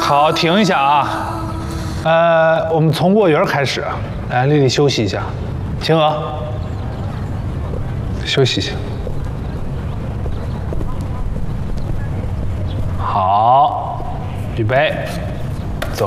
好，停一下啊。我们从卧圆开始。来，丽丽休息一下。晴娥，休息一下。好，预备。